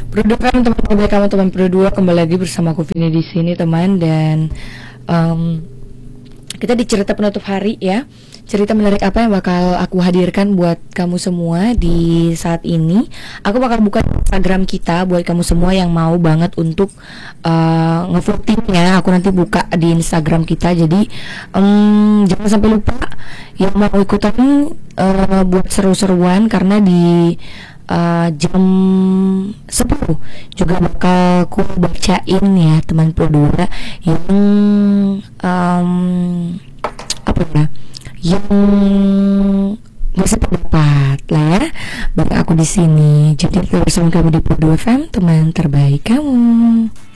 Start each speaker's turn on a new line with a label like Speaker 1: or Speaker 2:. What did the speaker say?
Speaker 1: Produkan teman terbaik kamu, teman berdua, kembali lagi bersama aku Vini di sini teman. Dan em, kita di cerita penutup hari ya. Cerita menarik apa yang bakal aku hadirkan buat kamu semua di saat ini? Aku bakal buka Instagram kita buat kamu semua yang mau banget untuk ngevotingnya. Aku nanti buka di Instagram kita. Jadi jangan sampai lupa yang mau ikutan buat seru-seruan, karena di jam 10 juga bakal ku bacain ya teman berdua yang em, apa ya, yang bisa pendapat lah ya bareng aku di sini. Jadi terus bersama kami di Produa FM, teman terbaik kamu.